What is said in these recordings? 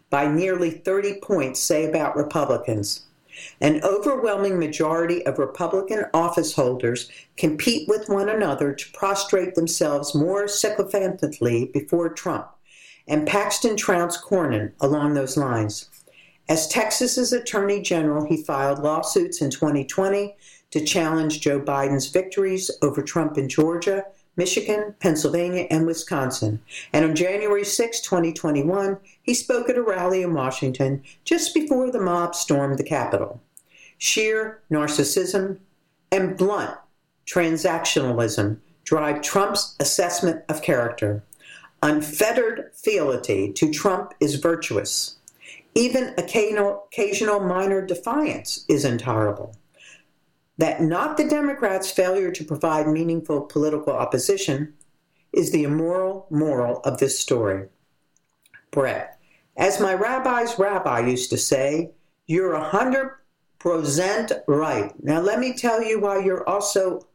by nearly 30 points say about Republicans. An overwhelming majority of Republican office holders compete with one another to prostrate themselves more sycophantically before Trump, and Paxton trounced Cornyn along those lines. As Texas's Attorney General, he filed lawsuits in 2020 to challenge Joe Biden's victories over Trump in Georgia, Michigan, Pennsylvania, and Wisconsin. And on January 6, 2021, he spoke at a rally in Washington just before the mob stormed the Capitol. Sheer narcissism and blunt transactionalism drive Trump's assessment of character. Unfettered fealty to Trump is virtuous. Even occasional minor defiance is intolerable. That not the Democrats' failure to provide meaningful political opposition is the immoral moral of this story. Brett, as my rabbi's rabbi used to say, you're 100% right. Now let me tell you why you're also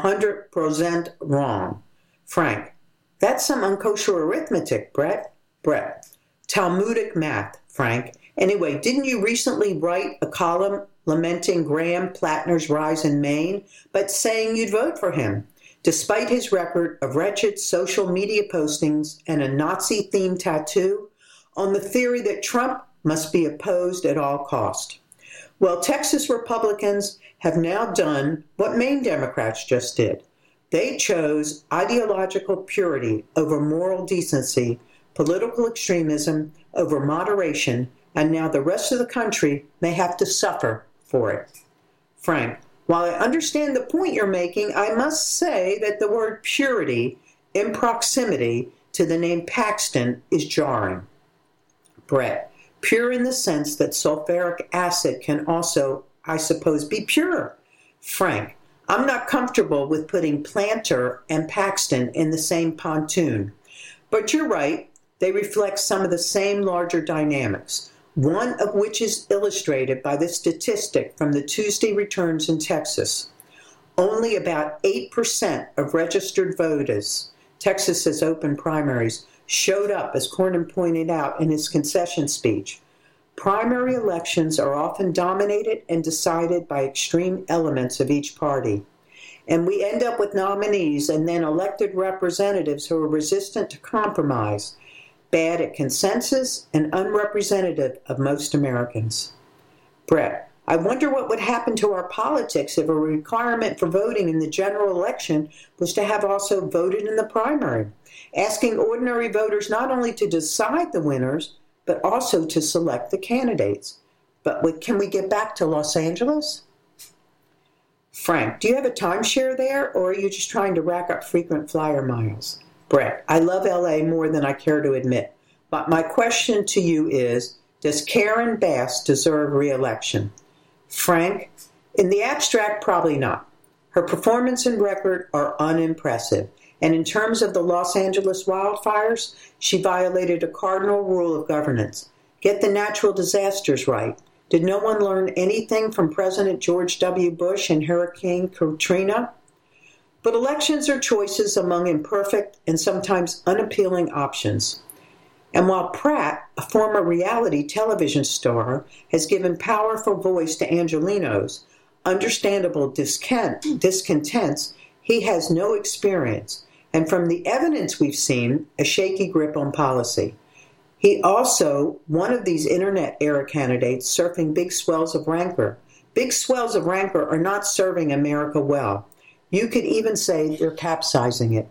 100% wrong. Frank, that's some unkosher arithmetic, Brett. Brett, Talmudic math, Frank. Anyway, didn't you recently write a column lamenting Graham Plattner's rise in Maine, but saying you'd vote for him, despite his record of wretched social media postings and a Nazi-themed tattoo, on the theory that Trump must be opposed at all cost? Well, Texas Republicans have now done what Maine Democrats just did. They chose ideological purity over moral decency, political extremism over moderation, and now the rest of the country may have to suffer for it. Frank, while I understand the point you're making, I must say that the word purity in proximity to the name Paxton is jarring. Brett, pure in the sense that sulfuric acid can also, I suppose, be pure. Frank, I'm not comfortable with putting Planter and Paxton in the same pontoon. But you're right, they reflect some of the same larger dynamics, one of which is illustrated by this statistic from the Tuesday returns in Texas. Only about 8% of registered voters, Texas's open primaries, showed up, as Cornyn pointed out in his concession speech. Primary elections are often dominated and decided by extreme elements of each party. And we end up with nominees and then elected representatives who are resistant to compromise, bad at consensus, and unrepresentative of most Americans. Brett, I wonder what would happen to our politics if a requirement for voting in the general election was to have also voted in the primary, asking ordinary voters not only to decide the winners, but also to select the candidates. But can we get back to Los Angeles? Frank, do you have a timeshare there, or are you just trying to rack up frequent flyer miles? Brett, I love LA more than I care to admit, but my question to you is, does Karen Bass deserve re-election? Frank, in the abstract, probably not. Her performance and record are unimpressive, and in terms of the Los Angeles wildfires, she violated a cardinal rule of governance. Get the natural disasters right. Did no one learn anything from President George W. Bush and Hurricane Katrina? But elections are choices among imperfect and sometimes unappealing options. And while Pratt, a former reality television star, has given powerful voice to Angelenos, understandable discontents, he has no experience, and from the evidence we've seen, a shaky grip on policy. He also, one of these internet-era candidates, surfing big swells of rancor. Big swells of rancor are not serving America well. You could even say they're capsizing it.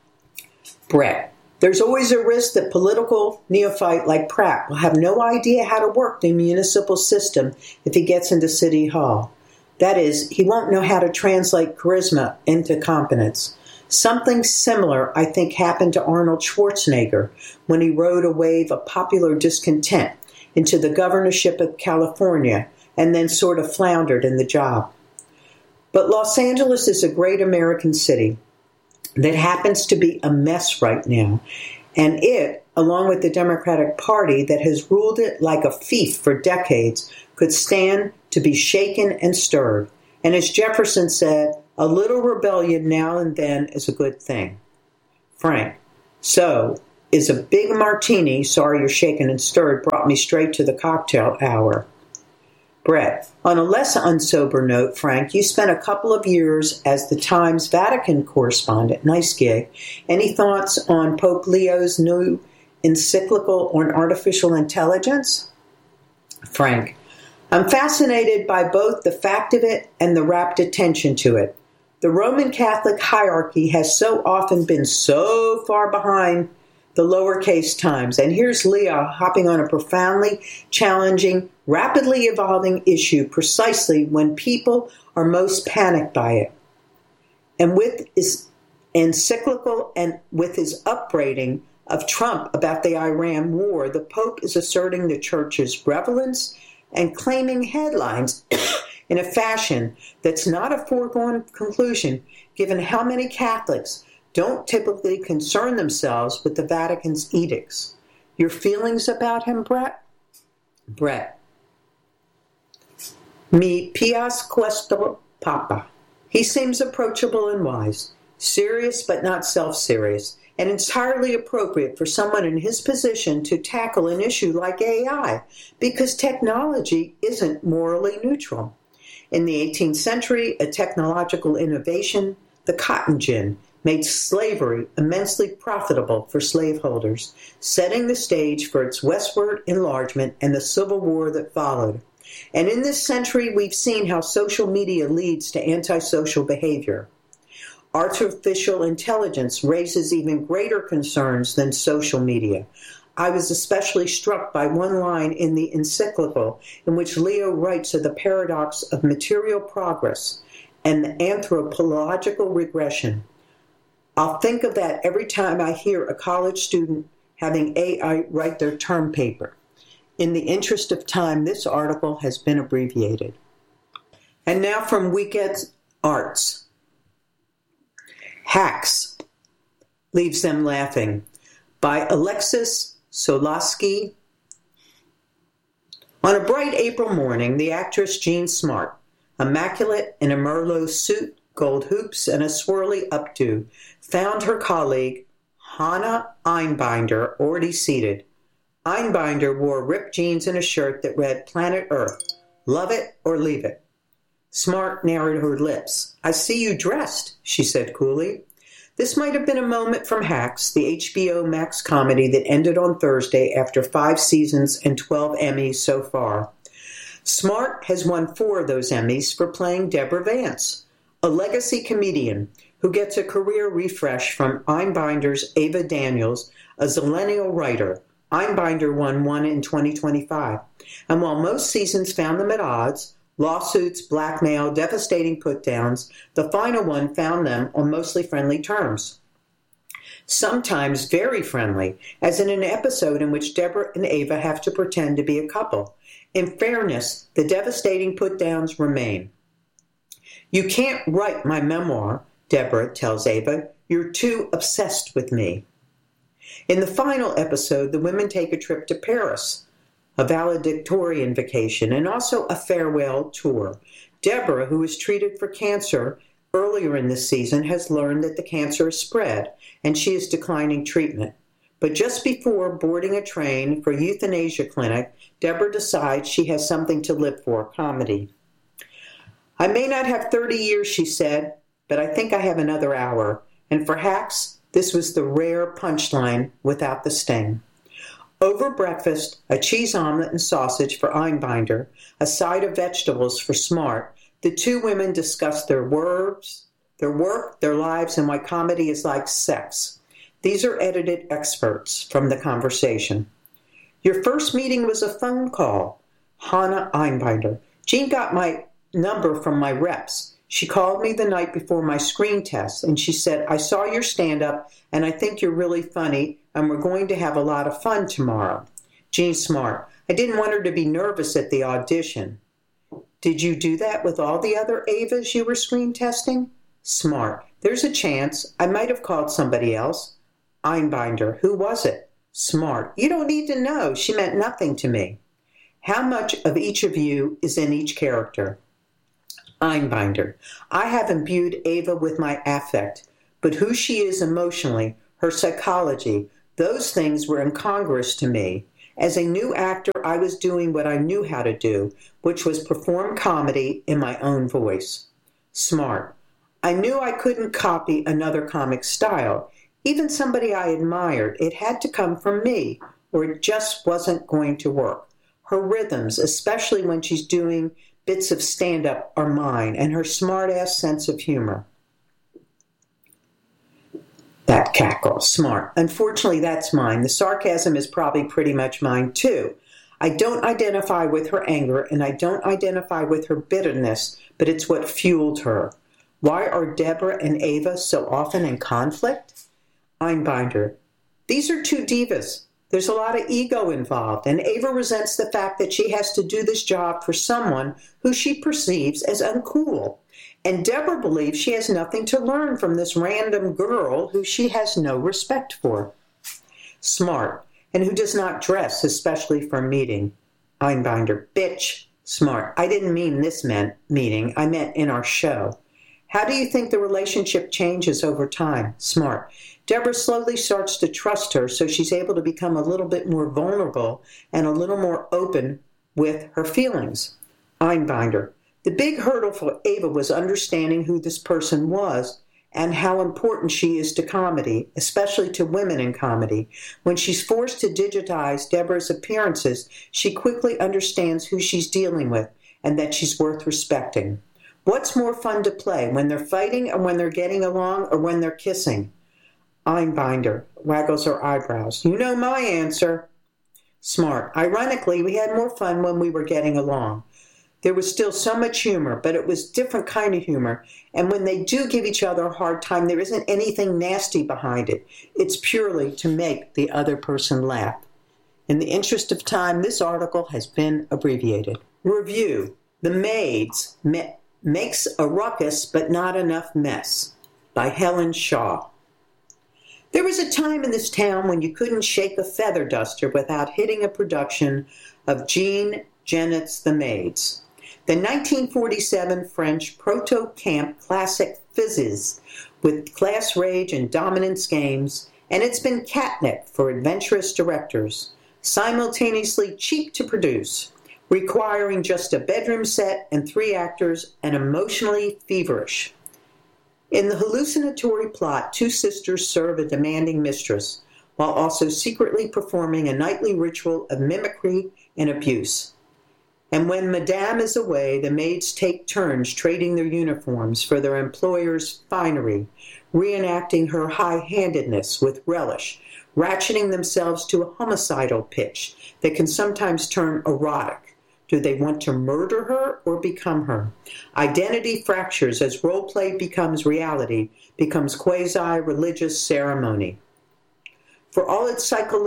Brett, there's always a risk that political neophyte like Pratt will have no idea how to work the municipal system if he gets into City Hall. That is, he won't know how to translate charisma into competence. Something similar, I think, happened to Arnold Schwarzenegger when he rode a wave of popular discontent into the governorship of California and then sort of floundered in the job. But Los Angeles is a great American city that happens to be a mess right now, and it, along with the Democratic Party that has ruled it like a fief for decades, could stand to be shaken and stirred. And as Jefferson said, a little rebellion now and then is a good thing. Frank, so is a big martini. Sorry you're shaken and stirred. Brought me straight to the cocktail hour. Brett, on a less unsober note, Frank, you spent a couple of years as the Times Vatican correspondent. Nice gig. Any thoughts on Pope Leo's new encyclical on artificial intelligence? Frank, I'm fascinated by both the fact of it and the rapt attention to it. The Roman Catholic hierarchy has so often been so far behind the lowercase times. And here's Leo hopping on a profoundly challenging, rapidly evolving issue precisely when people are most panicked by it. And with his encyclical and with his upbraiding of Trump about the Iran war, the Pope is asserting the Church's relevance and claiming headlines in a fashion that's not a foregone conclusion, given how many Catholics don't typically concern themselves with the Vatican's edicts. Your feelings about him, Brett? Brett. Mi piace questo papa. He seems approachable and wise, serious but not self-serious, and entirely appropriate for someone in his position to tackle an issue like AI, because technology isn't morally neutral. In the 18th century, a technological innovation, the cotton gin, made slavery immensely profitable for slaveholders, setting the stage for its westward enlargement and the Civil War that followed. And in this century, we've seen how social media leads to antisocial behavior. Artificial intelligence raises even greater concerns than social media. I was especially struck by one line in the encyclical in which Leo writes of the paradox of material progress and the anthropological regression. I'll think of that every time I hear a college student having AI write their term paper. In the interest of time, this article has been abbreviated. And now from Weekend Arts. Hacks Leaves Them Laughing by Alexis Solasky. On a bright April morning, the actress Jean Smart, immaculate in a Merlot suit, gold hoops, and a swirly updo, found her colleague, Hannah Einbinder, already seated. Einbinder wore ripped jeans and a shirt that read Planet Earth, love it or leave it. Smart narrowed her lips. I see you dressed, she said coolly. This might have been a moment from Hacks, the HBO Max comedy that ended on Thursday after 5 seasons and 12 Emmys so far. Smart has won 4 of those Emmys for playing Deborah Vance, a legacy comedian who gets a career refresh from Einbinder's Ava Daniels, a zillennial writer. Einbinder won 1 in 2025. And while most seasons found them at odds, lawsuits, blackmail, devastating put-downs, the final one found them on mostly friendly terms. Sometimes very friendly, as in an episode in which Deborah and Ava have to pretend to be a couple. In fairness, the devastating put-downs remain. You can't write my memoir, Deborah tells Ava. You're too obsessed with me. In the final episode, the women take a trip to Paris, a valedictorian vacation, and also a farewell tour. Deborah, who was treated for cancer earlier in this season, has learned that the cancer is spread, and she is declining treatment. But just before boarding a train for euthanasia clinic, Deborah decides she has something to live for, comedy. I may not have 30 years, she said, but I think I have another hour. And for Hacks, this was the rare punchline without the sting. Over breakfast, a cheese omelet and sausage for Einbinder, a side of vegetables for Smart, the 2 women discussed their work, their lives, and why comedy is like sex. These are edited excerpts from the conversation. Your first meeting was a phone call. Hannah Einbinder. Jean got my number from my reps. She called me the night before my screen test, and she said, I saw your stand-up, and I think you're really funny, and we're going to have a lot of fun tomorrow. Jean Smart. I didn't want her to be nervous at the audition. Did you do that with all the other Avas you were screen testing? Smart. There's a chance. I might have called somebody else. Einbinder. Who was it? Smart. You don't need to know. She meant nothing to me. How much of each of you is in each character? Einbinder. I have imbued Ava with my affect, but who she is emotionally, her psychology, Those things were incongruous to me. As a new actor, I was doing what I knew how to do, which was perform comedy in my own voice. Smart. I knew I couldn't copy another comic style, even somebody I admired. It had to come from me, or it just wasn't going to work. Her rhythms, especially when she's doing bits of stand-up, are mine, and her smart-ass sense of humor. That cackle, smart. Unfortunately, that's mine. The sarcasm is probably pretty much mine, too. I don't identify with her anger, and I don't identify with her bitterness, but it's what fueled her. Why are Deborah and Ava so often in conflict? Einbinder. These are two divas. There's a lot of ego involved, and Ava resents the fact that she has to do this job for someone who she perceives as uncool. And Deborah believes she has nothing to learn from this random girl who she has no respect for. Smart, and who does not dress, especially for a meeting. Einbinder. Bitch. Smart. I didn't mean this meeting. I meant in our show. How do you think the relationship changes over time? Smart. Deborah slowly starts to trust her, so she's able to become a little bit more vulnerable and a little more open with her feelings. Einbinder. The big hurdle for Ava was understanding who this person was and how important she is to comedy, especially to women in comedy. When she's forced to digitize Deborah's appearances, she quickly understands who she's dealing with and that she's worth respecting. What's more fun to play, when they're fighting or when they're getting along or when they're kissing? Einbinder waggles her eyebrows. You know my answer. Smart. Ironically, we had more fun when we were getting along. There was still so much humor, but it was different kind of humor. And when they do give each other a hard time, there isn't anything nasty behind it. It's purely to make the other person laugh. In the interest of time, this article has been abbreviated. Review. The Maids Makes a Ruckus But Not Enough Mess by Helen Shaw. There was a time in this town when you couldn't shake a feather duster without hitting a production of Jean Genet's The Maids. The 1947 French proto-camp classic fizzes with class rage and dominance games, and it's been catnip for adventurous directors, simultaneously cheap to produce, requiring just a bedroom set and 3 actors, and emotionally feverish. In the hallucinatory plot, 2 sisters serve a demanding mistress, while also secretly performing a nightly ritual of mimicry and abuse. And when Madame is away, the maids take turns trading their uniforms for their employer's finery, reenacting her high-handedness with relish, ratcheting themselves to a homicidal pitch that can sometimes turn erotic. Do they want to murder her or become her? Identity fractures as role-play becomes reality, becomes quasi-religious ceremony. For all its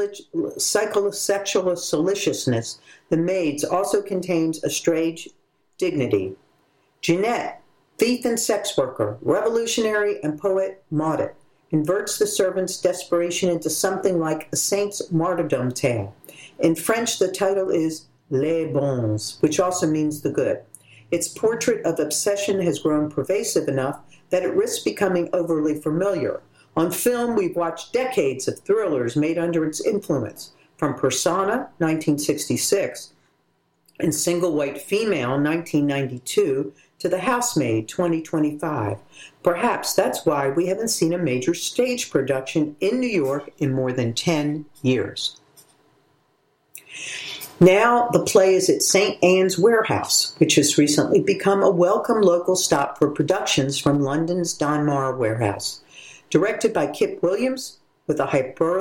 psychosexual salaciousness, The Maids also contains a strange dignity. Jeanette, thief and sex worker, revolutionary and poet maudit, inverts the servant's desperation into something like a saint's martyrdom tale. In French, the title is Les Bons, which also means the good. Its portrait of obsession has grown pervasive enough that it risks becoming overly familiar. On film, we've watched decades of thrillers made under its influence, from Persona, 1966, and Single White Female, 1992, to The Housemaid, 2025. Perhaps that's why we haven't seen a major stage production in New York in more than 10 years. Now the play is at St. Anne's Warehouse, which has recently become a welcome local stop for productions from London's Donmar Warehouse. Directed by Kip Williams, with a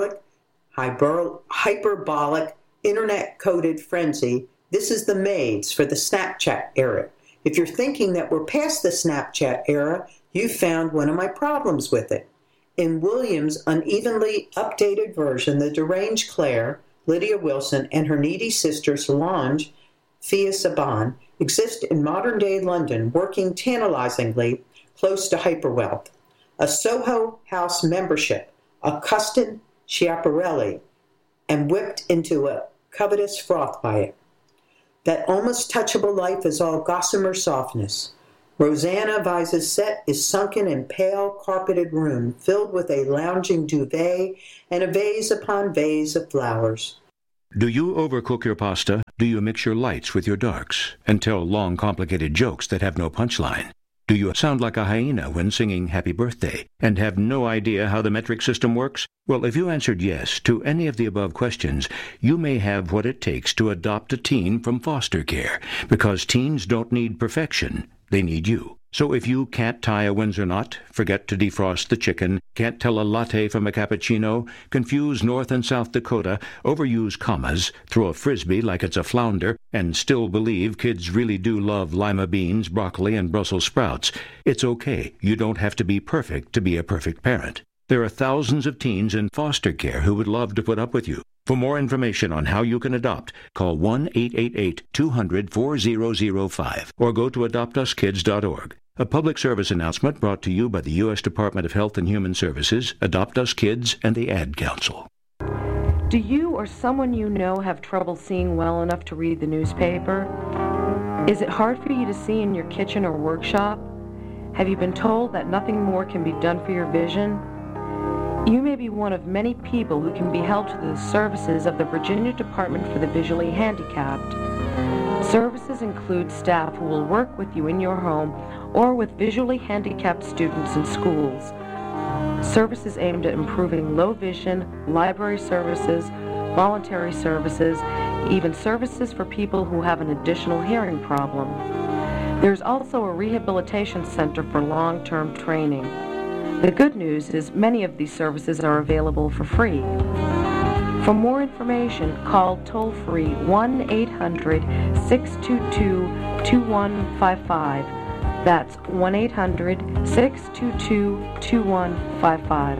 hyperbolic, internet-coded frenzy, this is The Maids for the Snapchat era. If you're thinking that we're past the Snapchat era, you've found one of my problems with it. In Williams' unevenly updated version, the deranged Claire, Lydia Wilson, and her needy sister Solange, Fia Saban, exist in modern-day London, working tantalizingly close to hyperwealth. A Soho House membership, a custom Schiaparelli, and whipped into a covetous froth by it. That almost touchable life is all gossamer softness. Rosanna Vise's set is sunken in pale carpeted room filled with a lounging duvet and a vase upon vase of flowers. Do you overcook your pasta? Do you mix your lights with your darks and tell long, complicated jokes that have no punchline? Do you sound like a hyena when singing Happy Birthday and have no idea how the metric system works? Well, if you answered yes to any of the above questions, you may have what it takes to adopt a teen from foster care, because teens don't need perfection, they need you. So if you can't tie a Windsor knot, forget to defrost the chicken, can't tell a latte from a cappuccino, confuse North and South Dakota, overuse commas, throw a frisbee like it's a flounder, and still believe kids really do love lima beans, broccoli, and Brussels sprouts, it's okay. You don't have to be perfect to be a perfect parent. There are thousands of teens in foster care who would love to put up with you. For more information on how you can adopt, call 1-888-200-4005 or go to adoptuskids.org. A public service announcement brought to you by the U.S. Department of Health and Human Services, Adopt Us Kids, and the Ad Council. Do you or someone you know have trouble seeing well enough to read the newspaper? Is it hard for you to see in your kitchen or workshop? Have you been told that nothing more can be done for your vision? You may be one of many people who can be helped through the services of the Virginia Department for the Visually Handicapped. Services include staff who will work with you in your home or with visually handicapped students in schools. Services aimed at improving low vision, library services, voluntary services, even services for people who have an additional hearing problem. There's also a rehabilitation center for long-term training. The good news is many of these services are available for free. For more information, call toll-free 1-800-622-2155. That's 1-800-622-2155.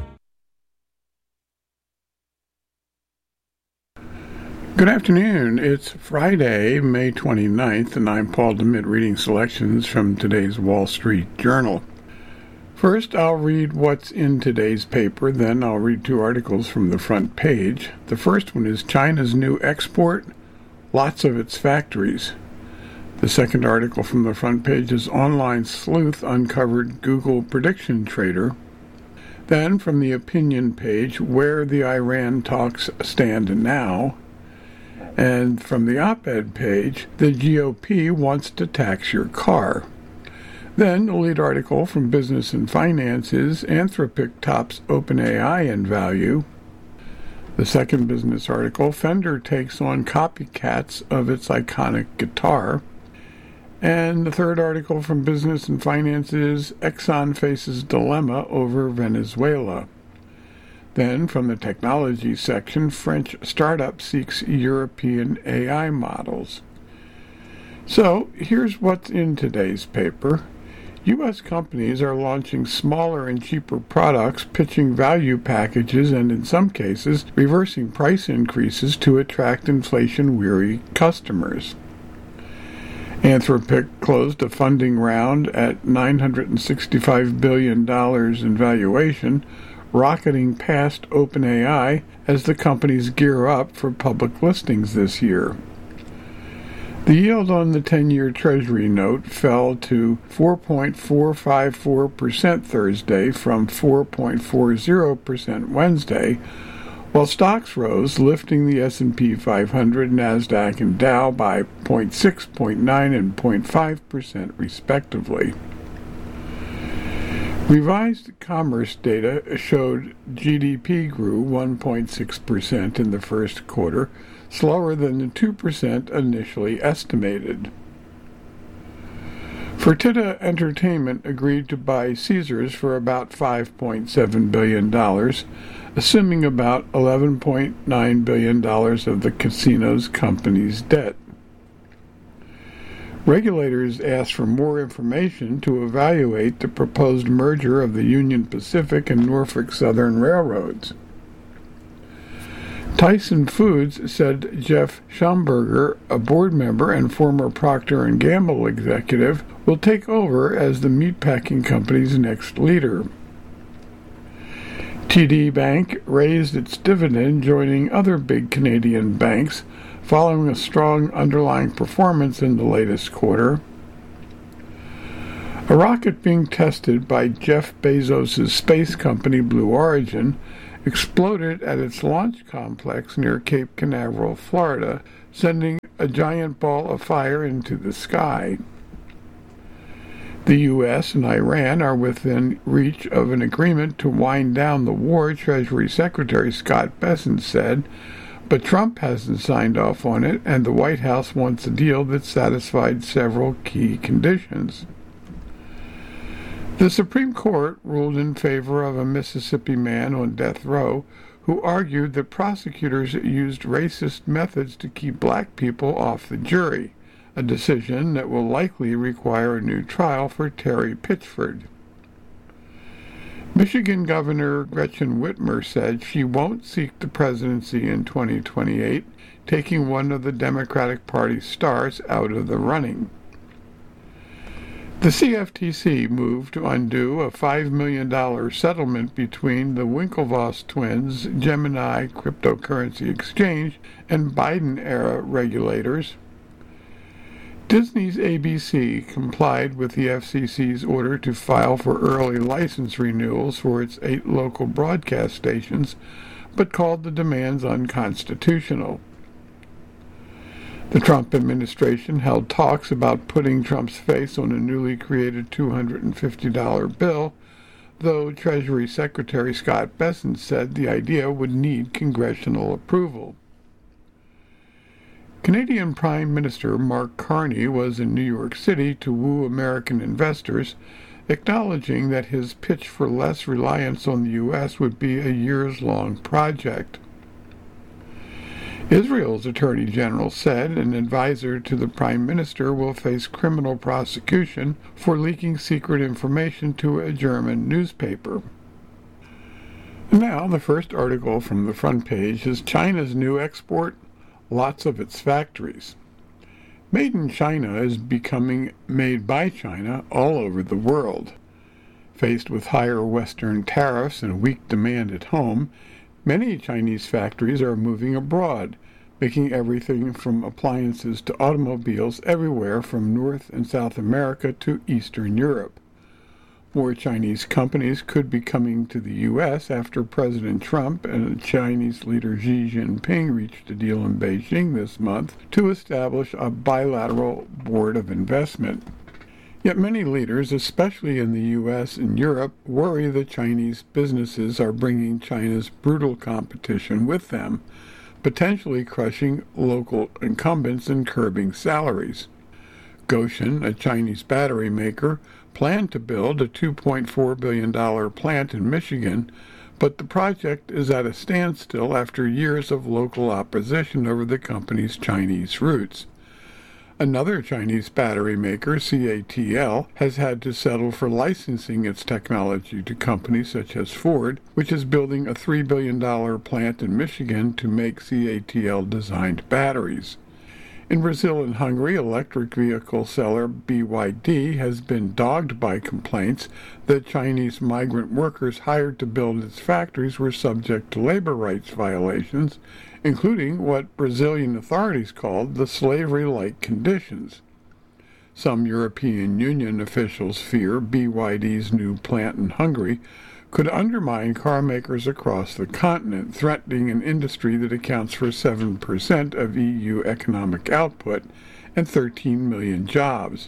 Good afternoon. It's Friday, May 29th, and I'm Paul DeMitt reading selections from today's Wall Street Journal. First, I'll read what's in today's paper, then I'll read two articles from the front page. The first one is China's new export, lots of its factories. The second article from the front page is Online Sleuth Uncovered Google Prediction Trader. Then, from the opinion page, Where the Iran Talks Stand Now. And from the op-ed page, The GOP Wants to Tax Your Car. Then, the lead article from Business and Finance is Anthropic Tops OpenAI in Value. The second business article, Fender takes on copycats of its iconic guitar. And the third article from Business and Finance is Exxon faces dilemma over Venezuela. Then, from the technology section, French startup seeks European AI models. So, here's what's in today's paper. U.S. companies are launching smaller and cheaper products, pitching value packages, and in some cases, reversing price increases to attract inflation-weary customers. Anthropic closed a funding round at $965 billion in valuation, rocketing past OpenAI as the companies gear up for public listings this year. The yield on the 10-year Treasury note fell to 4.454% Thursday from 4.40% Wednesday, while stocks rose, lifting the S&P 500, NASDAQ, and Dow by 0.6%, 0.9%, and 0.5% respectively. Revised commerce data showed GDP grew 1.6% in the first quarter, slower than the 2% initially estimated. Fertitta Entertainment agreed to buy Caesars for about $5.7 billion, assuming about $11.9 billion of the casino's company's debt. Regulators asked for more information to evaluate the proposed merger of the Union Pacific and Norfolk Southern Railroads. Tyson Foods said Jeff Schomburger, a board member and former Procter & Gamble executive, will take over as the meatpacking company's next leader. TD Bank raised its dividend, joining other big Canadian banks, following a strong underlying performance in the latest quarter. rocket being tested by Jeff Bezos' space company Blue Origin exploded at its launch complex near Cape Canaveral, Florida, sending a giant ball of fire into the sky. The U.S. and Iran are within reach of an agreement to wind down the war, Treasury Secretary Scott Bessent said, but Trump hasn't signed off on it, and the White House wants a deal that satisfied several key conditions. The Supreme Court ruled in favor of a Mississippi man on death row who argued that prosecutors used racist methods to keep black people off the jury, a decision that will likely require a new trial for Terry Pitchford. Michigan Governor Gretchen Whitmer said she won't seek the presidency in 2028, taking one of the Democratic Party stars out of the running. The CFTC moved to undo a $5 million settlement between the Winklevoss twins' Gemini cryptocurrency exchange and Biden-era regulators. Disney's ABC complied with the FCC's order to file for early license renewals for its 8 local broadcast stations, but called the demands unconstitutional. The Trump administration held talks about putting Trump's face on a newly created $250 bill, though Treasury Secretary Scott Bessent said the idea would need congressional approval. Canadian Prime Minister Mark Carney was in New York City to woo American investors, acknowledging that his pitch for less reliance on the U.S. would be a years-long project. Israel's Attorney General said an advisor to the Prime Minister will face criminal prosecution for leaking secret information to a German newspaper. Now, the first article from the front page is China's new export, lots of its factories. Made in China is becoming made by China all over the world. Faced with higher Western tariffs and weak demand at home, many Chinese factories are moving abroad, making everything from appliances to automobiles everywhere from North and South America to Eastern Europe. More Chinese companies could be coming to the U.S. after President Trump and Chinese leader Xi Jinping reached a deal in Beijing this month to establish a bilateral board of investment. Yet many leaders, especially in the U.S. and Europe, worry that Chinese businesses are bringing China's brutal competition with them, potentially crushing local incumbents and curbing salaries. Gotion, a Chinese battery maker, planned to build a $2.4 billion plant in Michigan, but the project is at a standstill after years of local opposition over the company's Chinese roots. Another Chinese battery maker, CATL, has had to settle for licensing its technology to companies such as Ford, which is building a $3 billion plant in Michigan to make CATL-designed batteries. In Brazil and Hungary, electric vehicle seller BYD has been dogged by complaints that Chinese migrant workers hired to build its factories were subject to labor rights violations, including what Brazilian authorities called the slavery-like conditions. Some European Union officials fear BYD's new plant in Hungary could undermine car makers across the continent, threatening an industry that accounts for 7% of EU economic output and 13 million jobs.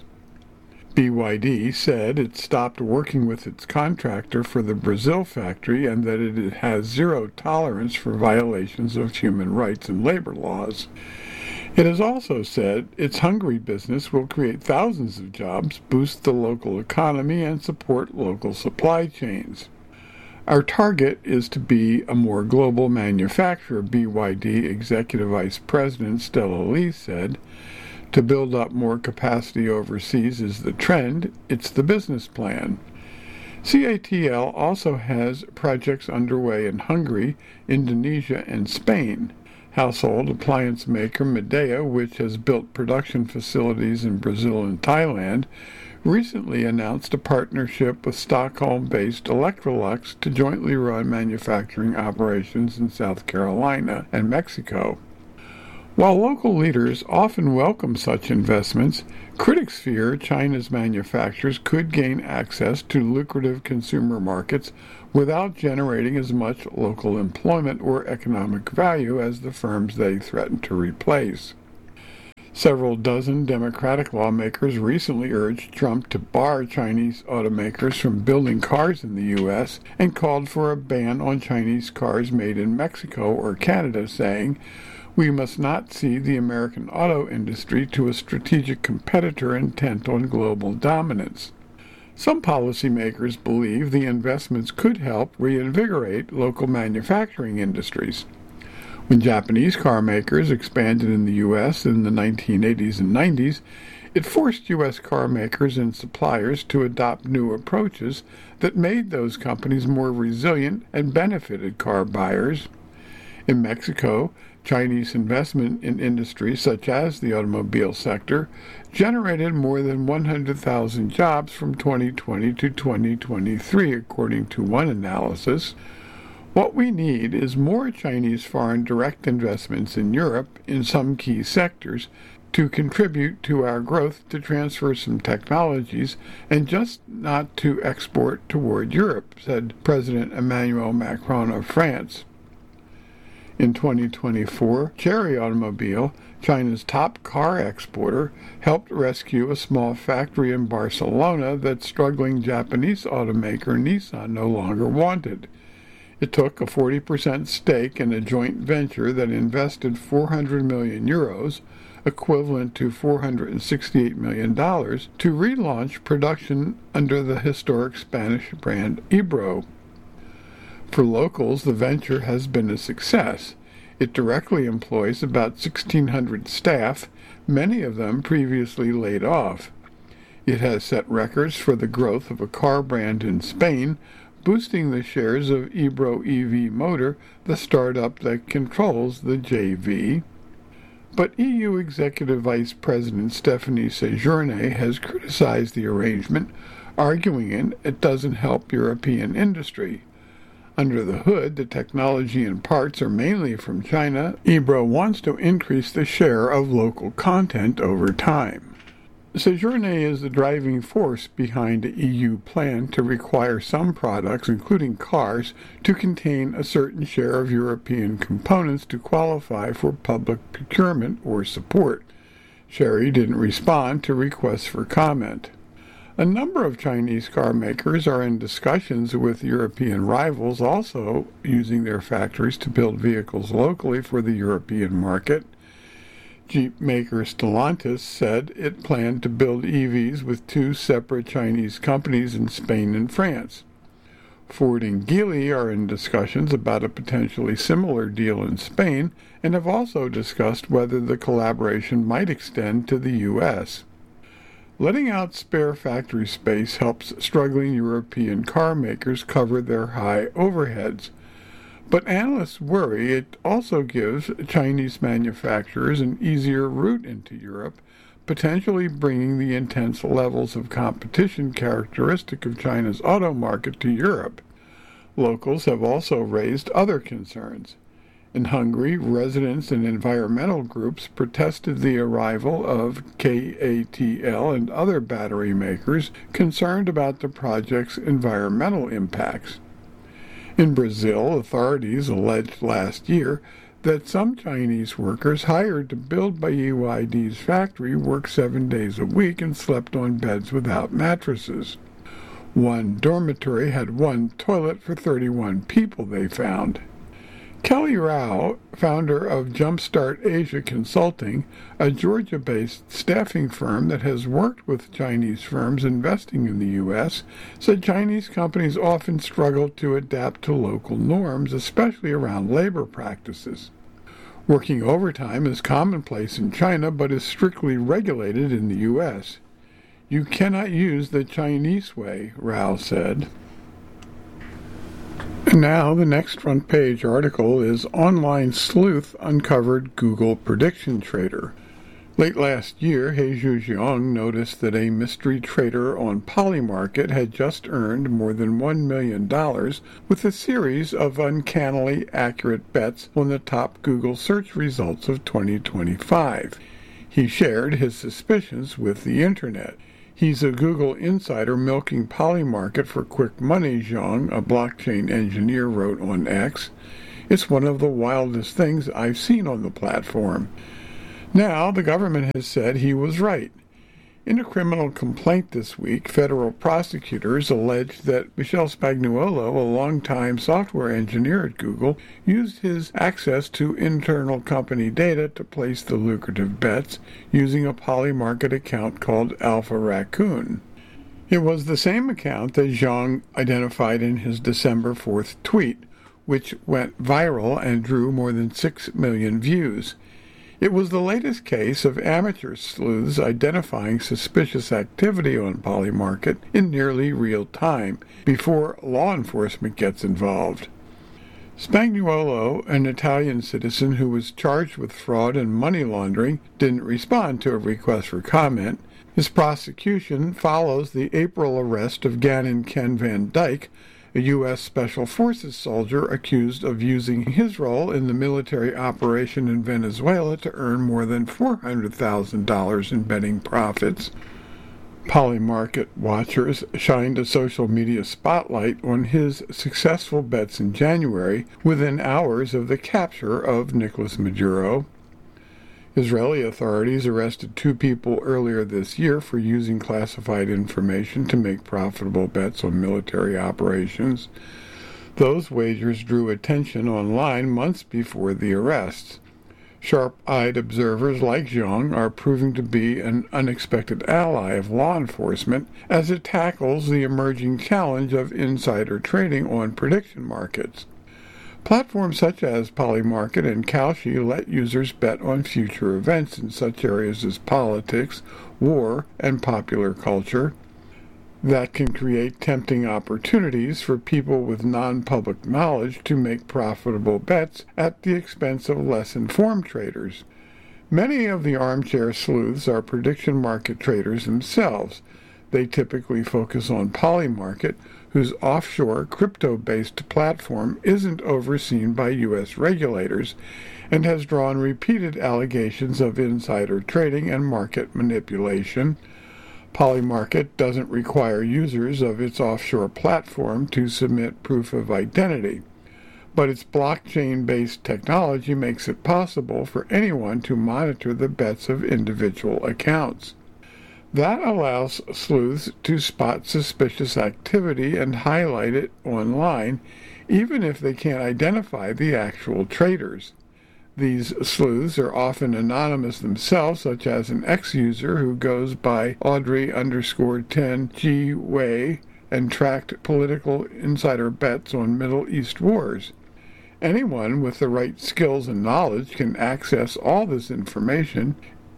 BYD said it stopped working with its contractor for the Brazil factory and that it has zero tolerance for violations of human rights and labor laws. It has also said its Hungary business will create thousands of jobs, boost the local economy, and support local supply chains. Our target is to be a more global manufacturer, BYD Executive Vice President Stella Lee said. To build up more capacity overseas is the trend, it's the business plan. CATL also has projects underway in Hungary, Indonesia, and Spain. Household appliance maker Midea, which has built production facilities in Brazil and Thailand, recently announced a partnership with Stockholm-based Electrolux to jointly run manufacturing operations in South Carolina and Mexico. While local leaders often welcome such investments, critics fear China's manufacturers could gain access to lucrative consumer markets without generating as much local employment or economic value as the firms they threaten to replace. Several dozen Democratic lawmakers recently urged Trump to bar Chinese automakers from building cars in the U.S. and called for a ban on Chinese cars made in Mexico or Canada, saying, "We must not see the American auto industry to a strategic competitor intent on global dominance." Some policymakers believe the investments could help reinvigorate local manufacturing industries. When Japanese car makers expanded in the U.S. in the 1980s and 90s, it forced U.S. car makers and suppliers to adopt new approaches that made those companies more resilient and benefited car buyers. In Mexico, Chinese investment in industries such as the automobile sector generated more than 100,000 jobs from 2020 to 2023, according to one analysis. What we need is more Chinese foreign direct investments in Europe in some key sectors to contribute to our growth, to transfer some technologies, and just not to export toward Europe, said President Emmanuel Macron of France. In 2024, Chery Automobile, China's top car exporter, helped rescue a small factory in Barcelona that struggling Japanese automaker Nissan no longer wanted. It took a 40% stake in a joint venture that invested 400 million euros, equivalent to $468 million, to relaunch production under the historic Spanish brand Ebro. For locals, the venture has been a success. It directly employs about 1,600 staff, many of them previously laid off. It has set records for the growth of a car brand in Spain, boosting the shares of Ebro EV Motor, the startup that controls the JV. But EU Executive Vice President Stephanie Séjourné has criticized the arrangement, arguing it doesn't help European industry. Under the hood, the technology and parts are mainly from China. Ebro wants to increase the share of local content over time. Séjourné is the driving force behind the EU plan to require some products, including cars, to contain a certain share of European components to qualify for public procurement or support. Chery didn't respond to requests for comment. A number of Chinese car makers are in discussions with European rivals also using their factories to build vehicles locally for the European market. Jeep maker Stellantis said it planned to build EVs with two separate Chinese companies in Spain and France. Ford and Geely are in discussions about a potentially similar deal in Spain and have also discussed whether the collaboration might extend to the U.S. Letting out spare factory space helps struggling European car makers cover their high overheads. But analysts worry it also gives Chinese manufacturers an easier route into Europe, potentially bringing the intense levels of competition characteristic of China's auto market to Europe. Locals have also raised other concerns. In Hungary, residents and environmental groups protested the arrival of KATL and other battery makers concerned about the project's environmental impacts. In Brazil, authorities alleged last year that some Chinese workers hired to build BYD's factory worked 7 days a week and slept on beds without mattresses. One dormitory had one toilet for 31 people, they found. Kelly Rao, founder of Jumpstart Asia Consulting, a Georgia-based staffing firm that has worked with Chinese firms investing in the U.S., said Chinese companies often struggle to adapt to local norms, especially around labor practices. Working overtime is commonplace in China but is strictly regulated in the U.S. You cannot use the Chinese way, Rao said. And now the next front page article is Online Sleuth Uncovered Google Prediction Trader. Late last year, He Zhujiang noticed that a mystery trader on Polymarket had just earned more than $1 million with a series of uncannily accurate bets on the top Google search results of 2025. He shared his suspicions with the Internet. He's a Google insider milking Polymarket for quick money, Zhang, a blockchain engineer, wrote on X. It's one of the wildest things I've seen on the platform. Now, the government has said he was right. In a criminal complaint this week, federal prosecutors alleged that Michel Spagnuolo, a longtime software engineer at Google, used his access to internal company data to place the lucrative bets using a Polymarket account called Alpha Raccoon. It was the same account that Zhang identified in his December 4th tweet, which went viral and drew more than 6 million views. It was the latest case of amateur sleuths identifying suspicious activity on Polymarket in nearly real time, before law enforcement gets involved. Spagnuolo, an Italian citizen who was charged with fraud and money laundering, didn't respond to a request for comment. His prosecution follows the April arrest of Gannon Ken Van Dyke, a U.S. Special Forces soldier accused of using his role in the military operation in Venezuela to earn more than $400,000 in betting profits. Polymarket watchers shined a social media spotlight on his successful bets in January within hours of the capture of Nicolas Maduro. Israeli authorities arrested 2 people earlier this year for using classified information to make profitable bets on military operations. Those wagers drew attention online months before the arrests. Sharp-eyed observers like Zhang are proving to be an unexpected ally of law enforcement as it tackles the emerging challenge of insider trading on prediction markets. Platforms such as Polymarket and Kalshi let users bet on future events in such areas as politics, war, and popular culture. That can create tempting opportunities for people with non-public knowledge to make profitable bets at the expense of less informed traders. Many of the armchair sleuths are prediction market traders themselves. They typically focus on Polymarket, whose offshore crypto-based platform isn't overseen by U.S. regulators and has drawn repeated allegations of insider trading and market manipulation. Polymarket doesn't require users of its offshore platform to submit proof of identity, but its blockchain-based technology makes it possible for anyone to monitor the bets of individual accounts. That allows sleuths to spot suspicious activity and highlight it online, even if they can't identify the actual traders. These sleuths are often anonymous themselves, such as an ex-user who goes by Audrey_10G Wei and tracked political insider bets on Middle East wars. Anyone with the right skills and knowledge can access all this information.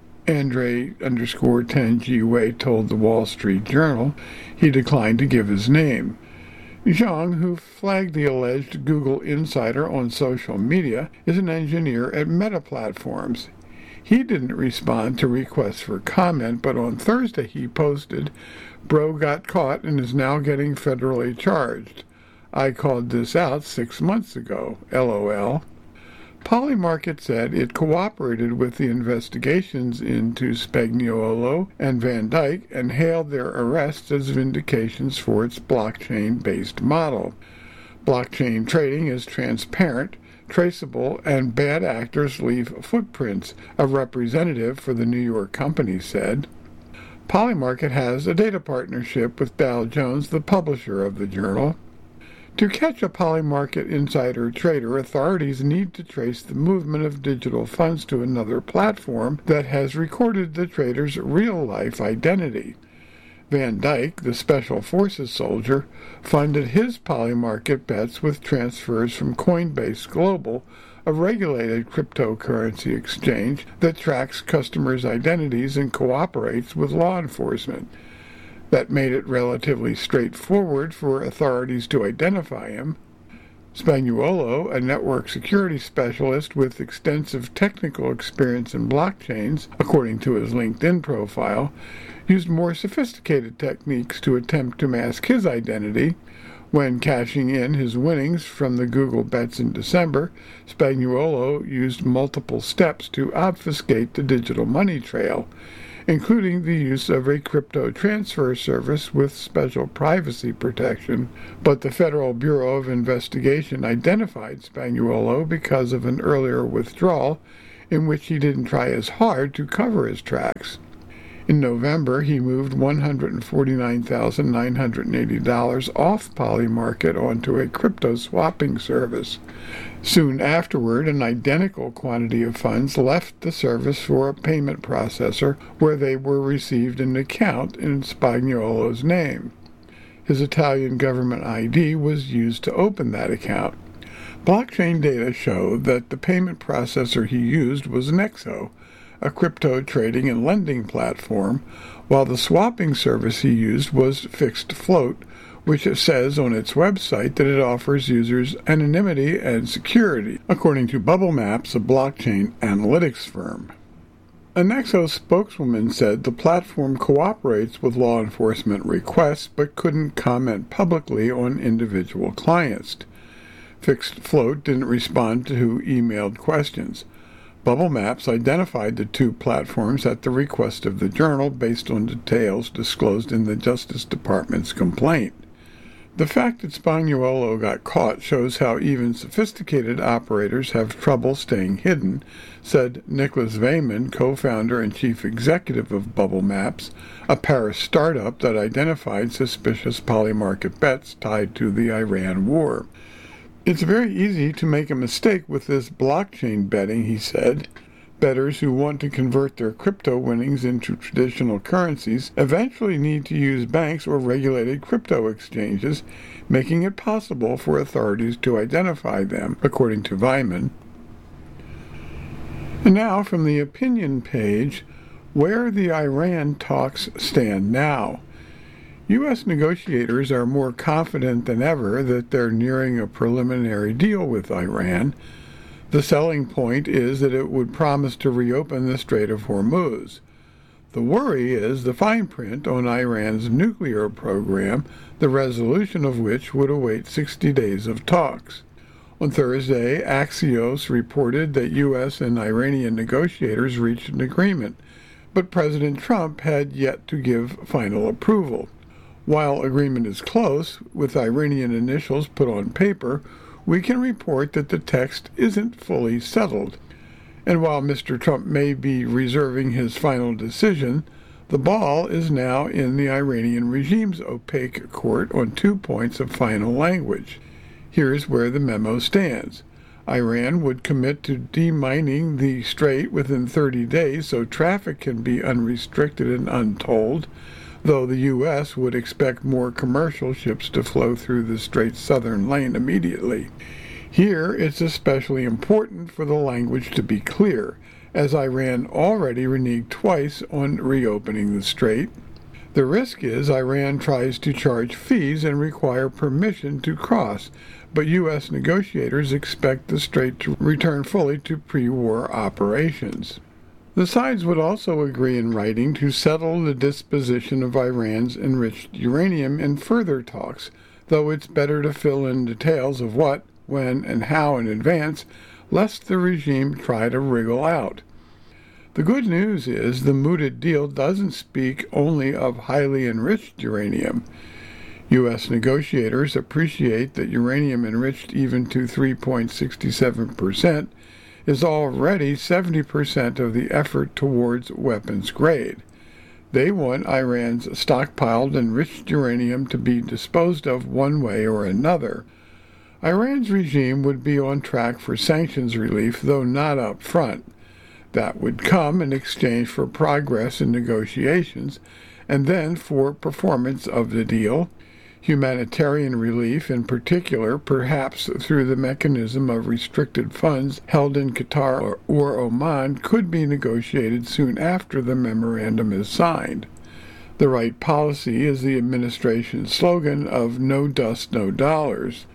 Andre_10G Wei told the Wall Street Journal. He declined to give his name. Zhang, who flagged the alleged Google insider on social media, is an engineer at Meta Platforms. He didn't respond to requests for comment, but on Thursday he posted, "Bro got caught and is now getting federally charged. I called this out 6 months ago, LOL." Polymarket said it cooperated with the investigations into Spagnuolo and Van Dyke and hailed their arrests as vindications for its blockchain-based model. Blockchain trading is transparent, traceable, and bad actors leave footprints, a representative for the New York company said. Polymarket has a data partnership with Dow Jones, the publisher of the journal. To catch a Polymarket insider trader, authorities need to trace the movement of digital funds to another platform that has recorded the trader's real-life identity. Van Dyke, the Special Forces soldier, funded his Polymarket bets with transfers from Coinbase Global, a regulated cryptocurrency exchange that tracks customers' identities and cooperates with law enforcement. That made it relatively straightforward for authorities to identify him. Spagnuolo, a network security specialist with extensive technical experience in blockchains, according to his LinkedIn profile, used more sophisticated techniques to attempt to mask his identity. When cashing in his winnings from the Google bets in December, Spagnuolo used multiple steps to obfuscate the digital money trail, including the use of a crypto transfer service with special privacy protection. But the Federal Bureau of Investigation identified Spagnuolo because of an earlier withdrawal in which he didn't try as hard to cover his tracks. In November, he moved $149,980 off Polymarket onto a crypto swapping service. Soon afterward, an identical quantity of funds left the service for a payment processor where they were received in an account in Spagnuolo's name. His Italian government ID was used to open that account. Blockchain data show that the payment processor he used was Nexo, a crypto trading and lending platform, while the swapping service he used was Fixed Float, which it says on its website that it offers users anonymity and security, according to Bubble Maps, a blockchain analytics firm. A Nexo spokeswoman said the platform cooperates with law enforcement requests but couldn't comment publicly on individual clients. Fixed Float didn't respond to emailed questions. Bubble Maps identified the two platforms at the request of the Journal based on details disclosed in the Justice Department's complaint. The fact that Spagnuolo got caught shows how even sophisticated operators have trouble staying hidden, said Nicholas Veyman, co-founder and chief executive of Bubble Maps, a Paris startup that identified suspicious Polymarket bets tied to the Iran war. It's very easy to make a mistake with this blockchain betting, he said. Bettors who want to convert their crypto winnings into traditional currencies eventually need to use banks or regulated crypto exchanges, making it possible for authorities to identify them, according to Veyman. And now, from the opinion page, where the Iran talks stand now. U.S. negotiators are more confident than ever that they're nearing a preliminary deal with Iran. The selling point is that it would promise to reopen the Strait of Hormuz. The worry is the fine print on Iran's nuclear program, the resolution of which would await 60 days of talks. On Thursday, Axios reported that U.S. and Iranian negotiators reached an agreement, but President Trump had yet to give final approval. While agreement is close, with Iranian initials put on paper, we can report that the text isn't fully settled. And while Mr. Trump may be reserving his final decision, the ball is now in the Iranian regime's opaque court on 2 points of final language. Here's where the memo stands. Iran would commit to demining the strait within 30 days so traffic can be unrestricted and untolled, though the U.S. would expect more commercial ships to flow through the strait's southern lane immediately. Here, it's especially important for the language to be clear, as Iran already reneged twice on reopening the strait. The risk is Iran tries to charge fees and require permission to cross, but U.S. negotiators expect the strait to return fully to pre-war operations. The sides would also agree in writing to settle the disposition of Iran's enriched uranium in further talks, though it's better to fill in details of what, when, and how in advance, lest the regime try to wriggle out. The good news is the mooted deal doesn't speak only of highly enriched uranium. U.S. negotiators appreciate that uranium enriched even to 3.67% is already 70% of the effort towards weapons grade. They want Iran's stockpiled enriched uranium to be disposed of one way or another. Iran's regime would be on track for sanctions relief, though not up front. That would come in exchange for progress in negotiations, and then for performance of the deal. Humanitarian relief, in particular, perhaps through the mechanism of restricted funds held in Qatar or Oman, could be negotiated soon after the memorandum is signed. The right policy is the administration's slogan of no dust, no dollars.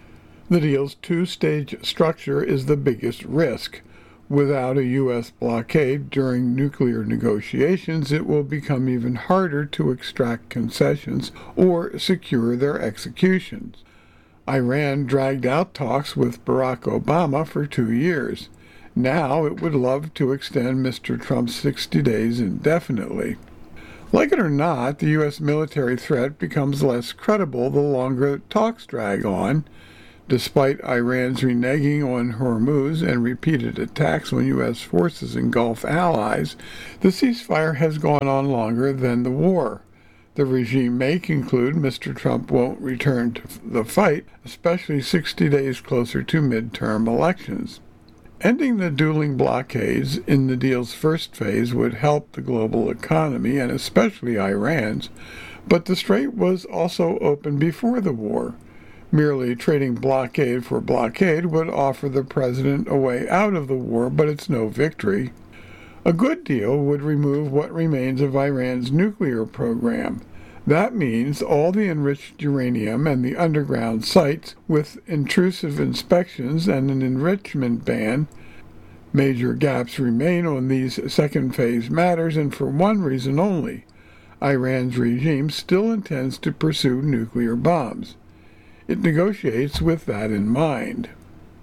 The deal's two-stage structure is the biggest risk. Without a U.S. blockade during nuclear negotiations, it will become even harder to extract concessions or secure their executions. Iran dragged out talks with Barack Obama for 2 years. Now it would love to extend Mr. Trump's 60 days indefinitely. Like it or not, the U.S. military threat becomes less credible the longer talks drag on. Despite Iran's reneging on Hormuz and repeated attacks on U.S. forces and Gulf allies, the ceasefire has gone on longer than the war. The regime may conclude Mr. Trump won't return to the fight, especially 60 days closer to midterm elections. Ending the dueling blockades in the deal's first phase would help the global economy, and especially Iran's, but the strait was also open before the war. Merely trading blockade for blockade would offer the president a way out of the war, but it's no victory. A good deal would remove what remains of Iran's nuclear program. That means all the enriched uranium and the underground sites with intrusive inspections and an enrichment ban. Major gaps remain on these second-phase matters, and for one reason only. Iran's regime still intends to pursue nuclear bombs. It negotiates with that in mind.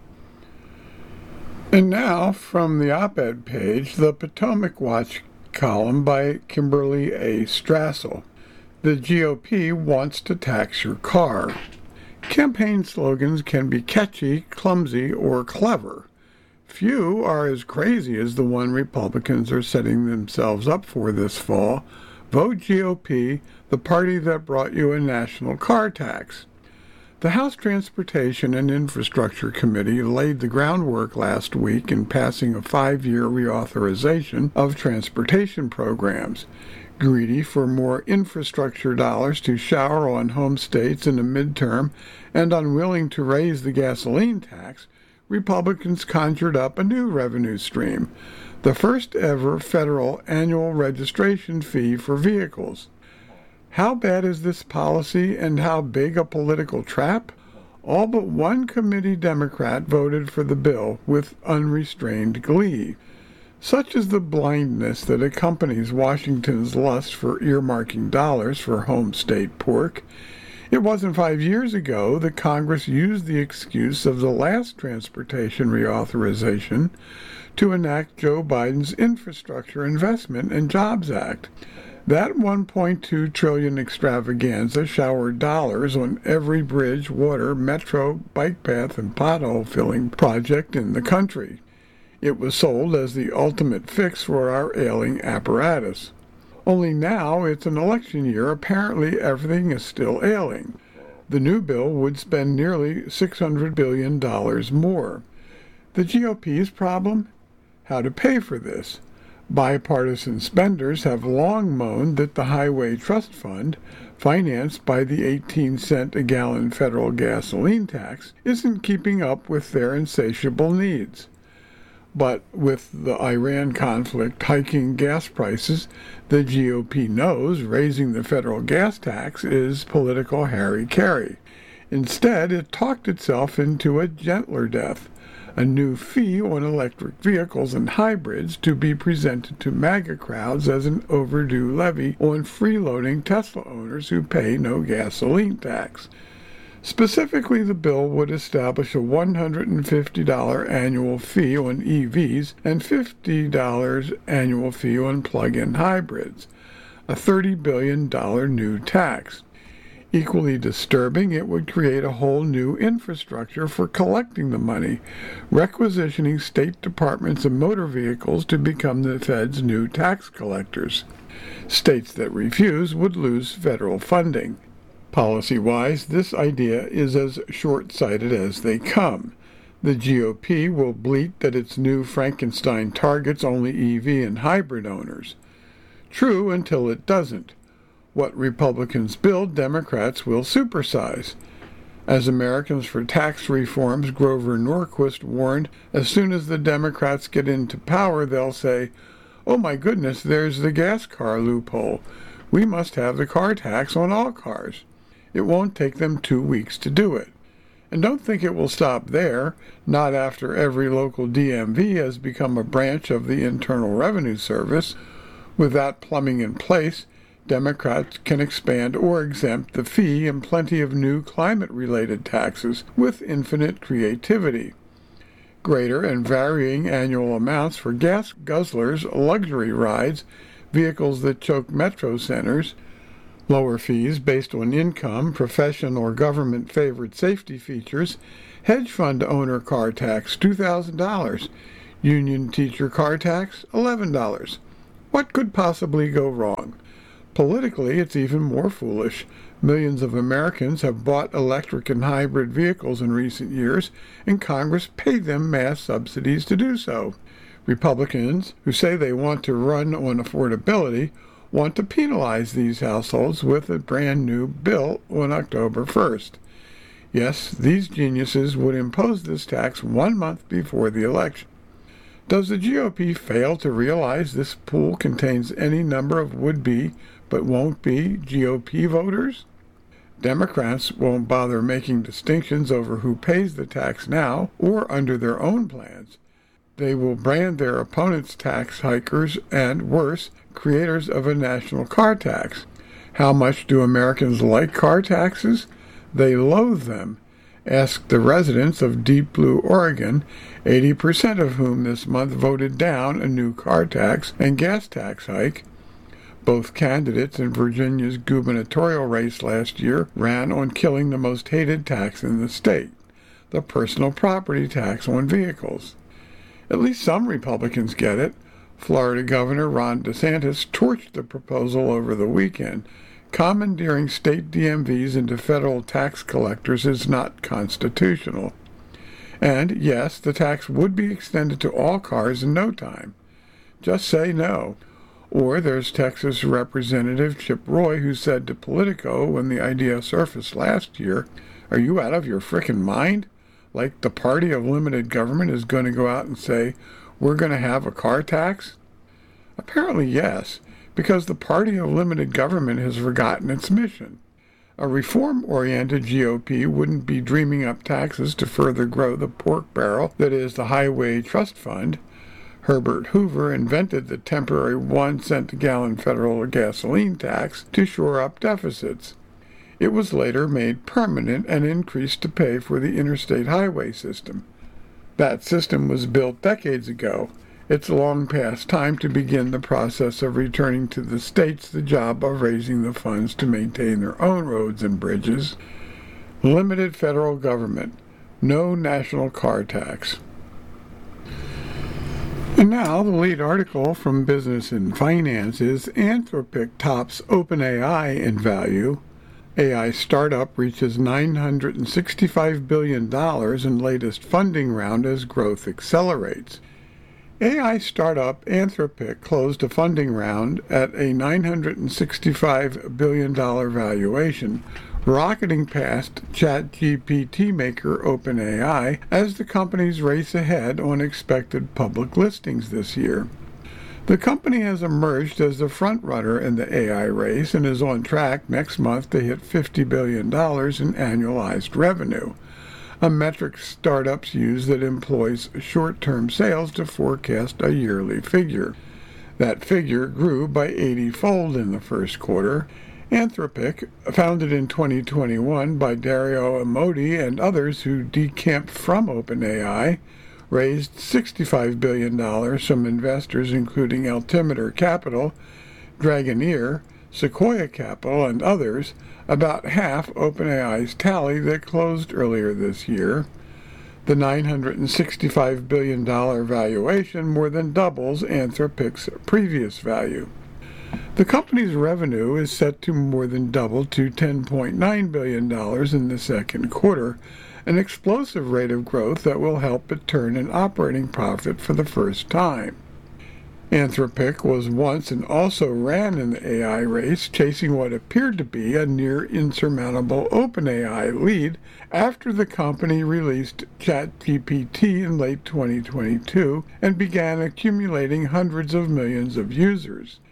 And now, from the op-ed page, the Potomac Watch column by Kimberly A. Strassel. The GOP wants to tax your car. Campaign slogans can be catchy, clumsy, or clever. Few are as crazy as the one Republicans are setting themselves up for this fall. Vote GOP, the party that brought you a national car tax. The House Transportation and Infrastructure Committee laid the groundwork last week in passing a 5-year reauthorization of transportation programs. Greedy for more infrastructure dollars to shower on home states in the midterm and unwilling to raise the gasoline tax, Republicans conjured up a new revenue stream, the first ever federal annual registration fee for vehicles. How bad is this policy, and how big a political trap? All but one committee Democrat voted for the bill with unrestrained glee. Such is the blindness that accompanies Washington's lust for earmarking dollars for home state pork. It wasn't 5 years ago that Congress used the excuse of the last transportation reauthorization to enact Joe Biden's Infrastructure Investment and Jobs Act. That $1.2 trillion extravaganza showered dollars on every bridge, water, metro, bike path, and pothole-filling project in the country. It was sold as the ultimate fix for our ailing apparatus. Only now it's an election year, apparently everything is still ailing. The new bill would spend nearly $600 billion more. The GOP's problem? How to pay for this. Bipartisan spenders have long moaned that the Highway Trust Fund, financed by the 18-cent-a-gallon federal gasoline tax, isn't keeping up with their insatiable needs. But with the Iran conflict hiking gas prices, the GOP knows raising the federal gas tax is political hara-kiri. Instead, it talked itself into a gentler death, a new fee on electric vehicles and hybrids to be presented to MAGA crowds as an overdue levy on freeloading Tesla owners who pay no gasoline tax. Specifically, the bill would establish a $150 annual fee on EVs and $50 annual fee on plug-in hybrids, a $30 billion new tax. Equally disturbing, it would create a whole new infrastructure for collecting the money, requisitioning state departments of motor vehicles to become the Fed's new tax collectors. States that refuse would lose federal funding. Policy-wise, this idea is as short-sighted as they come. The GOP will bleat that its new Frankenstein targets only EV and hybrid owners. True until it doesn't. What Republicans build, Democrats will supersize. As Americans for Tax Reform's Grover Norquist warned, as soon as the Democrats get into power, they'll say, "Oh my goodness, there's the gas car loophole. We must have the car tax on all cars." It won't take them 2 weeks to do it. And don't think it will stop there, not after every local DMV has become a branch of the Internal Revenue Service. With that plumbing in place, Democrats can expand or exempt the fee and plenty of new climate-related taxes with infinite creativity. Greater and varying annual amounts for gas guzzlers, luxury rides, vehicles that choke metro centers, lower fees based on income, profession, or government-favored safety features, hedge fund owner car tax $2,000, union teacher car tax $11. What could possibly go wrong? Politically, it's even more foolish. Millions of Americans have bought electric and hybrid vehicles in recent years, and Congress paid them mass subsidies to do so. Republicans, who say they want to run on affordability, want to penalize these households with a brand new bill on October 1st. Yes, these geniuses would impose this tax 1 month before the election. Does the GOP fail to realize this pool contains any number of would-be but won't be GOP voters? Democrats won't bother making distinctions over who pays the tax now or under their own plans. They will brand their opponents tax hikers and, worse, creators of a national car tax. How much do Americans like car taxes? They loathe them. Ask the residents of Deep Blue, Oregon, 80% of whom this month voted down a new car tax and gas tax hike. Both candidates in Virginia's gubernatorial race last year ran on killing the most hated tax in the state, the personal property tax on vehicles. At least some Republicans get it. Florida Governor Ron DeSantis torched the proposal over the weekend. Commandeering state DMVs into federal tax collectors is not constitutional. And yes, the tax would be extended to all cars in no time. Just say no. Or there's Texas Representative Chip Roy, who said to Politico when the idea surfaced last year, "Are you out of your frickin' mind? Like the party of limited government is going to go out and say, we're going to have a car tax?" Apparently yes, because the party of limited government has forgotten its mission. A reform-oriented GOP wouldn't be dreaming up taxes to further grow the pork barrel that is the Highway Trust Fund. Herbert Hoover invented the temporary 1 cent a gallon federal gasoline tax to shore up deficits. It was later made permanent and increased to pay for the interstate highway system. That system was built decades ago. It's long past time to begin the process of returning to the states the job of raising the funds to maintain their own roads and bridges. Limited federal government. No national car tax. And now, the lead article from Business and Finance is Anthropic tops OpenAI in value. AI startup reaches $965 billion in latest funding round as growth accelerates. AI startup Anthropic closed a funding round at a $965 billion valuation, rocketing past ChatGPT maker OpenAI as the companies race ahead on expected public listings this year. The company has emerged as the frontrunner in the AI race and is on track next month to hit $50 billion in annualized revenue, a metric startups use that employs short-term sales to forecast a yearly figure. That figure grew by 80-fold in the first quarter. Anthropic, founded in 2021 by Dario Amodei and others who decamped from OpenAI, raised $65 billion from investors including Altimeter Capital, Dragoneer, Sequoia Capital, and others, about half OpenAI's tally that closed earlier this year. The $965 billion valuation more than doubles Anthropic's previous value. The company's revenue is set to more than double to $10.9 billion in the second quarter, an explosive rate of growth that will help it turn an operating profit for the first time. Anthropic was once and also ran in the AI race, chasing what appeared to be a near insurmountable OpenAI lead after the company released ChatGPT in late 2022 and began accumulating hundreds of millions of users.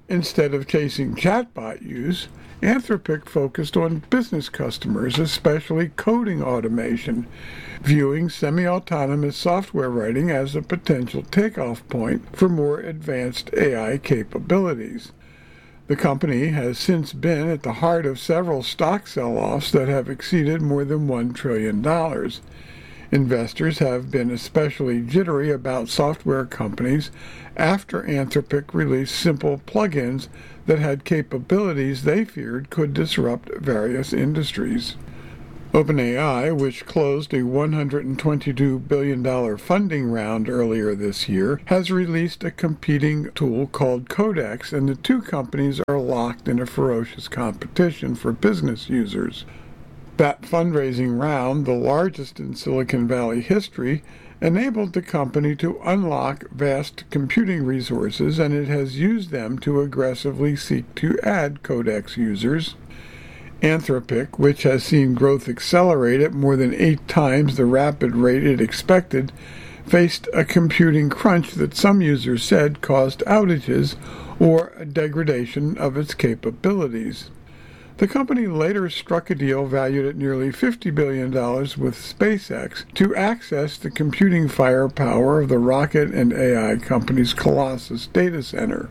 Instead of chasing chatbot use, Anthropic focused on business customers, especially coding automation, viewing semi-autonomous software writing as a potential takeoff point for more advanced AI capabilities. The company has since been at the heart of several stock sell-offs that have exceeded more than $1 trillion. Investors have been especially jittery about software companies after Anthropic released simple plugins that had capabilities they feared could disrupt various industries. OpenAI, which closed a $122 billion funding round earlier this year, has released a competing tool called Codex, and the two companies are locked in a ferocious competition for business users. That fundraising round, the largest in Silicon Valley history, enabled the company to unlock vast computing resources, and it has used them to aggressively seek to add Codex users. Anthropic, which has seen growth accelerate at more than 8 times the rapid rate it expected, faced a computing crunch that some users said caused outages or a degradation of its capabilities. The company later struck a deal valued at nearly $50 billion with SpaceX to access the computing firepower of the rocket and AI company's Colossus data center.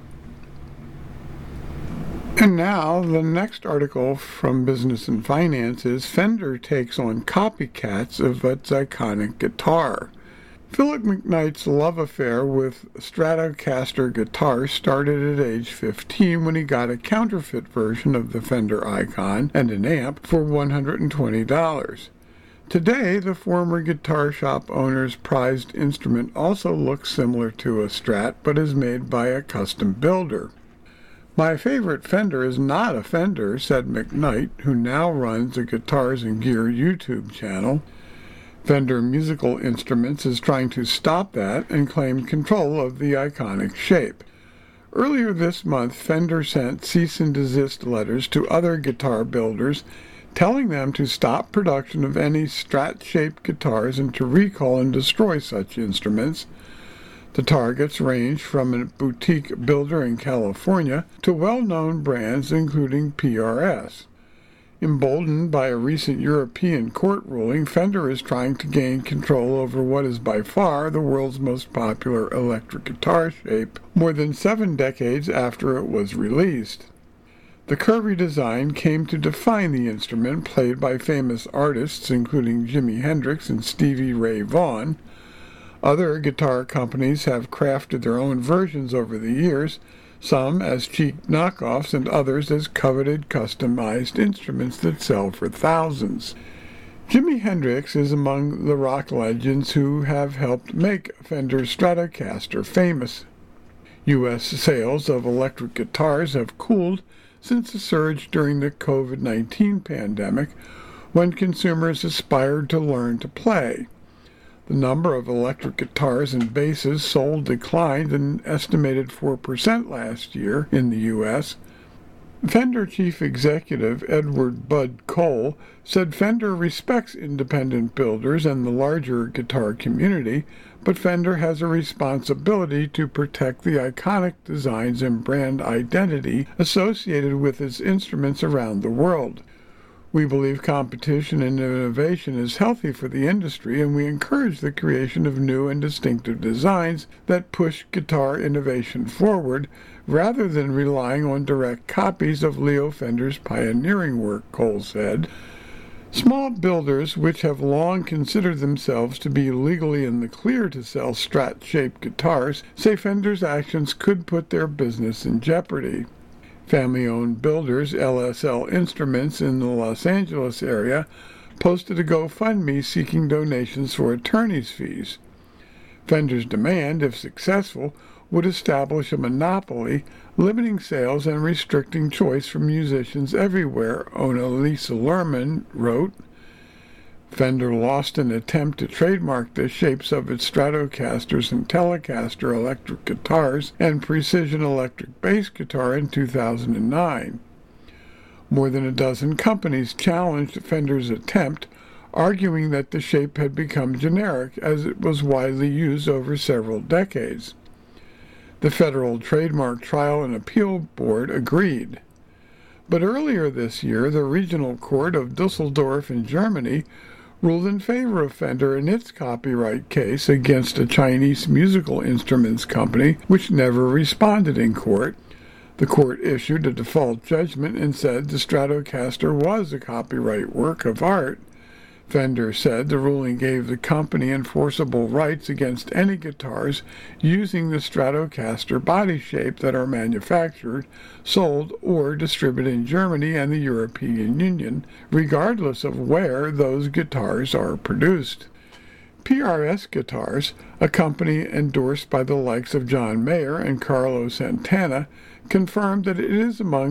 And now, the next article from Business and Finance is Fender takes on copycats of its iconic guitar. Philip McKnight's love affair with Stratocaster guitars started at age 15 when he got a counterfeit version of the Fender Icon and an amp for $120. Today, the former guitar shop owner's prized instrument also looks similar to a Strat, but is made by a custom builder. "My favorite Fender is not a Fender," said McKnight, who now runs a Guitars and Gear YouTube channel. Fender Musical Instruments is trying to stop that and claim control of the iconic shape. Earlier this month, Fender sent cease and desist letters to other guitar builders telling them to stop production of any Strat-shaped guitars and to recall and destroy such instruments. The targets range from a boutique builder in California to well-known brands including PRS. Emboldened by a recent European court ruling, Fender is trying to gain control over what is by far the world's most popular electric guitar shape, more than 7 decades after it was released. The curvy design came to define the instrument, played by famous artists including Jimi Hendrix and Stevie Ray Vaughan. Other guitar companies have crafted their own versions over the years, some as cheap knockoffs and others as coveted customized instruments that sell for thousands. Jimi Hendrix is among the rock legends who have helped make Fender's Stratocaster famous. U.S. sales of electric guitars have cooled since a surge during the COVID-19 pandemic, when consumers aspired to learn to play. The number of electric guitars and basses sold declined an estimated 4% last year in the U.S. Fender chief executive Edward Bud Cole said Fender respects independent builders and the larger guitar community, but Fender has a responsibility to protect the iconic designs and brand identity associated with its instruments around the world. We believe competition and innovation is healthy for the industry, and we encourage the creation of new and distinctive designs that push guitar innovation forward, rather than relying on direct copies of Leo Fender's pioneering work, Cole said. Small builders, which have long considered themselves to be legally in the clear to sell Strat-shaped guitars, say Fender's actions could put their business in jeopardy. Family-owned builders LSL Instruments in the Los Angeles area posted a GoFundMe seeking donations for attorney's fees. Fender's demand, if successful, would establish a monopoly, limiting sales and restricting choice for musicians everywhere, owner Lisa Lerman wrote. Fender lost an attempt to trademark the shapes of its Stratocasters and Telecaster electric guitars and Precision electric bass guitar in 2009. More than a dozen companies challenged Fender's attempt, arguing that the shape had become generic as it was widely used over several decades. The Federal Trademark Trial and Appeal Board agreed. But earlier this year, the Regional Court of Dusseldorf in Germany ruled in favor of Fender in its copyright case against a Chinese musical instruments company which never responded in court. The court issued a default judgment and said the Stratocaster was a copyright work of art. Fender said the ruling gave the company enforceable rights against any guitars using the Stratocaster body shape that are manufactured, sold, or distributed in Germany and the European Union, regardless of where those guitars are produced. PRS Guitars, a company endorsed by the likes of John Mayer and Carlos Santana, confirmed that it is among